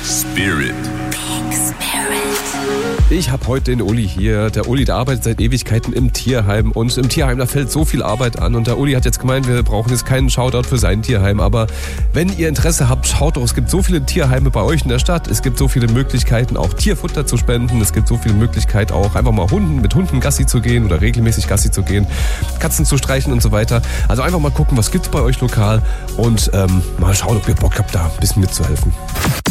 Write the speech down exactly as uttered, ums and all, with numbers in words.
Spirit. Ich habe heute den Uli hier. Der Uli, der arbeitet seit Ewigkeiten im Tierheim und im Tierheim, da fällt so viel Arbeit an und der Uli hat jetzt gemeint, wir brauchen jetzt keinen Shoutout für sein Tierheim, aber wenn ihr Interesse habt, schaut doch, es gibt so viele Tierheime bei euch in der Stadt, es gibt so viele Möglichkeiten, auch Tierfutter zu spenden, es gibt so viele Möglichkeiten, auch einfach mal Hunden, mit Hunden Gassi zu gehen oder regelmäßig Gassi zu gehen, Katzen zu streichen und so weiter. Also einfach mal gucken, was gibt's bei euch lokal und ähm, mal schauen, ob ihr Bock habt, da ein bisschen mitzuhelfen.